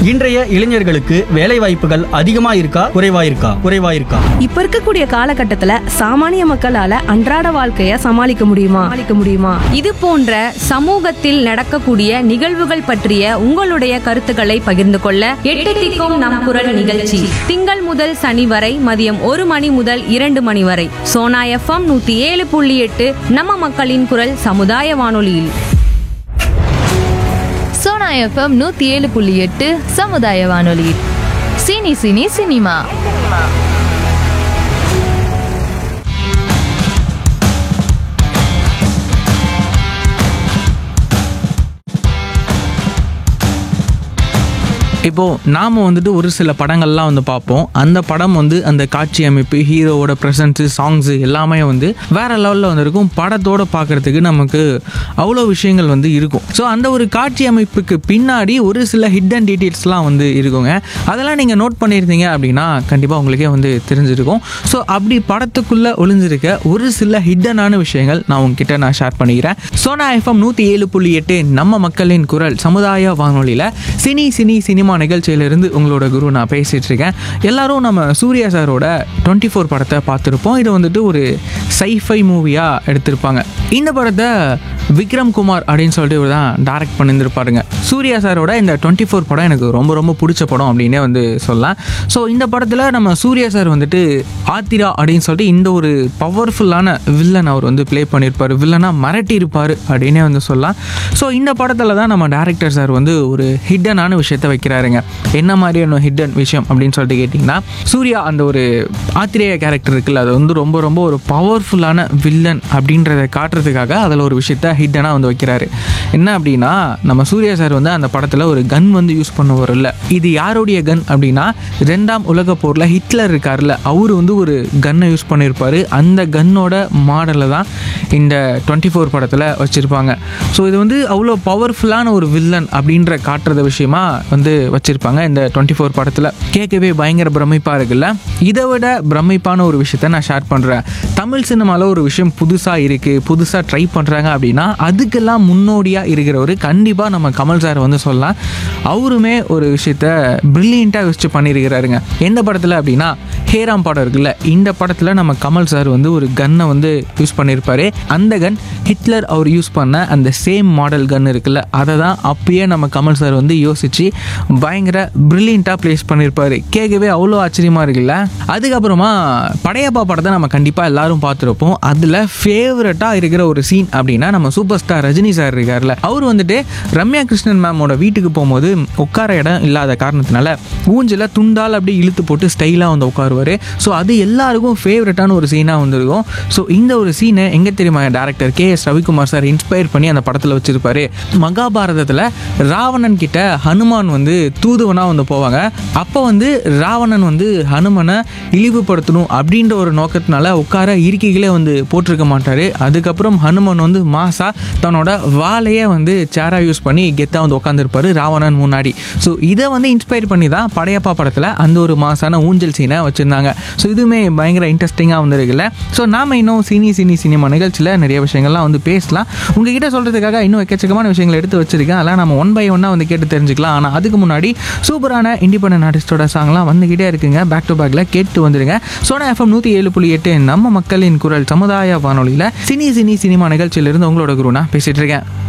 இன்றைய இளைஞர்களுக்கு வேலை வாய்ப்புகள் அதிகமா இருக்கா குறைவா இருக்கா? இப்ப இருக்கக்கூடிய காலகட்டத்துல சாமானிய மக்களால அன்றாட வாழ்க்கைய சமாளிக்க முடியுமா? இது போன்ற சமூகத்தில் நடக்கக்கூடிய நிகழ்வுகள் பற்றிய உங்களுடைய கருத்துக்களை பகிர்ந்து கொள்ள 8 திக்கும் நம் குரல் நிகழ்ச்சி திங்கள் முதல் சனி வரை மதியம் 1 மணி முதல் 2 மணி வரை சோனா FM 107.8 நம்ம மக்களின் குரல் சமுதாய வானொலியில். சோனா FM 107.8 சமுதாய வானொலி. Cine cine cinema. இப்போது நாம் வந்துட்டு ஒரு சில படங்கள்லாம் வந்து பார்ப்போம். அந்த படம் வந்து அந்த காட்சி அமைப்பு, ஹீரோவோட ப்ரெசன்ஸு, சாங்ஸு எல்லாமே வந்து வேறு லெவலில் வந்து இருக்கும். படத்தோடு பார்க்குறதுக்கு நமக்கு அவ்வளோ விஷயங்கள் வந்து இருக்கும். ஸோ அந்த ஒரு காட்சி அமைப்புக்கு பின்னாடி ஒரு சில ஹிடன் டீட்டெயில்ஸ்லாம் வந்து இருக்குங்க. அதெல்லாம் நீங்கள் நோட் பண்ணியிருந்தீங்க அப்படின்னா கண்டிப்பாக உங்களுக்கே வந்து தெரிஞ்சிருக்கும். ஸோ அப்படி படத்துக்குள்ளே ஒளிஞ்சிருக்க ஒரு சில ஹிடனான விஷயங்கள் நான் உங்ககிட்ட ஷேர் பண்ணிக்கிறேன். சோனா FM 107.8 நம்ம மக்களின் குரல் சமுதாய வானொலியில் சினி சினி சினிமா நிகழ்ச்சியிலிருந்து உங்களோட குரு நான் பேசிகிட்டு இருக்கேன். எல்லாரும் நம்ம சூர்யா சாரோட 24 படத்தை பார்த்துருப்போம். இது வந்துட்டு ஒரு சைஃபை மூவியாக எடுத்திருப்பாங்க. இந்த படத்தை விக்ரம் குமார் அப்படின்னு சொல்லிட்டு இவர் தான் டைரக்ட் பண்ணியிருப்பாருங்க. சூர்யா சாரோட இந்த 24 படம் எனக்கு ரொம்ப ரொம்ப பிடிச்ச படம் அப்படின்னே வந்து சொல்லலாம். ஸோ இந்த படத்தில் நம்ம சூர்யா சார் வந்துட்டு ஆத்திரா அப்படின்னு சொல்லிட்டு இந்த ஒரு பவர்ஃபுல்லான வில்லன் அவர் வந்து ப்ளே பண்ணியிருப்பார். வில்லனாக மிரட்டி இருப்பார் அப்படின்னே வந்து சொல்லலாம். ஸோ இந்த படத்தில் தான் நம்ம டேரக்டர் சார் வந்து ஒரு ஹிடனான விஷயத்தை வைக்கிறாருங்க. என்ன மாதிரியான ஹிடன் விஷயம் அப்படின்னு சொல்லிட்டு கேட்டிங்கன்னா, சூர்யா அந்த ஒரு ஆத்திரேய கேரக்டர் இருக்குல்ல, அது வந்து ரொம்ப ரொம்ப ஒரு பவர்ஃபுல்லான வில்லன் அப்படின்றத காட்டுறதுக்காக அதில் ஒரு விஷயத்த ஹிடனாக வந்து வைக்கிறாரு. என்ன அப்படின்னா, நம்ம சூர்யா சார் வந்து அந்த படத்தில் ஒரு கன் வந்து யூஸ் பண்ணுவார். இல்லை, இது யாருடைய கன் அப்படின்னா 2ஆம் உலக போரில் ஹிட்லர் இருக்கார்ல, அவர் வந்து ஒரு கன்னை யூஸ் பண்ணியிருப்பார். அந்த கன்னோட மாடலை தான் இந்த 24 படத்தில் வச்சுருப்பாங்க. ஸோ இது வந்து அவ்வளோ பவர்ஃபுல்லான ஒரு வில்லன் அப்படின்ற காட்டுறது விஷயமா வந்து வச்சுருப்பாங்க இந்த 24 படத்தில். கேட்கவே பயங்கர பிரமிப்பாக இருக்குல்ல. இதை விட பிரமிப்பான ஒரு விஷயத்த நான் ஷேர் பண்ணுறேன். தமிழ் சினிமாவில் ஒரு விஷயம் புதுசாக இருக்குது, புதுசாக ட்ரை பண்ணுறாங்க அப்படின்னா அதுக்கெல்லாம் முன்னோடியாக இருக்கிறவர் கண்டிப்பாக நம்ம கமல் சார் வந்து சொல்லலாம். அவருமே ஒரு விஷயத்த பிரில்லியண்ட்டாக யோசிச்சு பண்ணியிருக்கிறாருங்க. எந்த படத்தில் அப்படின்னா, ஹேராம் படம் இருக்குல்ல, இந்த படத்தில் நம்ம கமல் சார் வந்து ஒரு கன்னை வந்து யூஸ் பண்ணியிருப்பார். அந்த கன் ஹிட்லர் அவர் யூஸ் பண்ண அந்த சேம் மாடல் கன் இருக்குல்ல, அதை தான் அப்பயே நம்ம கமல் சார் வந்து யோசித்து பயங்கர பிரில்லியண்ட்டாக ப்ளேஸ் பண்ணியிருப்பார். கேட்கவே அவ்வளோ ஆச்சரியமாக இருக்குல்ல. அதுக்கப்புறமா படையப்பா படத்தை நம்ம கண்டிப்பாக எல்லாரும் பார்த்துருப்போம். அதில் ஃபேவரட்டாக இருக்கிற ஒரு சீன் அப்படின்னா, நம்ம சூப்பர் ஸ்டார் ரஜினி சார் இருக்கார்ல, அவர் வந்துட்டு ரம்யா கிருஷ்ணன் மேமோட வீட்டுக்கு போகும்போது உட்கார இடம் இல்லாத காரணத்தினால ஊஞ்சில் துண்டால் அப்படியே இழுத்து போட்டு ஸ்டைலாக வந்து உட்காருவார். ஸோ அது எல்லாருக்கும் ஃபேவரட்டான ஒரு சீனாக வந்துருக்கும். ஸோ இந்த ஒரு சீனை எங்கே தெரியுமா director KS Ravikumar sir inspire பண்ணி அந்த படத்தில் வச்சுருப்பாரு. மகாபாரதத்தில் ராவணன் கிட்ட ஹனுமான் வந்து தூதுவனாக வந்து போவாங்க. அப்போ வந்து ராவணன் வந்து ஹனுமனை இழிவுபடுத்தணும் அப்படின்ற ஒரு நோக்கத்தினால உட்கார இருக்கைகளே வந்து போட்டிருக்க மாட்டார். அதுக்கப்புறம் ஹனுமன் வந்து மாசா தன்னோட வாழையே வந்து சேரா யூஸ் பண்ணி கெத்தாக வந்து உட்காந்துருப்பாரு ராவணன் முன்னாடி. ஸோ இதை வந்து இன்ஸ்பயர் பண்ணி தான் படையப்பா படத்தில் அந்த ஒரு மாசான ஊஞ்சல் சீனை வச்சுருந்தாங்க. ஸோ இதுவுமே பயங்கர இன்ட்ரெஸ்டிங்காக வந்துருக்குல்ல. ஸோ நாம் இன்னும் சினிமா நிகழ்ச்சியில் நிறைய விஷயங்கள்லாம் வந்து பேசலாம். உங்ககிட்ட சொல்கிறதுக்காக இன்னும் எக்கச்சக்கமான விஷயங்களை எடுத்து வச்சிருக்கேன். அதெல்லாம் நம்ம 1 by 1 வந்து கேட்டு தெரிஞ்சுக்கலாம். ஆனால் அதுக்கு முன்னாடி சூப்பரான இண்டிபெண்டன்ட் ஆர்டிஸ்டோட சாங்லாம் வந்துக்கிட்டே இருக்குங்க. பேக் டு பேக்கில் கேட்டு வந்துடுங்க. சோனா FM 107.8 நம்ம மக்களின் குரல் சமுதாய வானொலியில் சினிமா நிகழ்ச்சியிலிருந்து உங்களோட குரு நான் பேசிகிட்டு இருக்கேன்.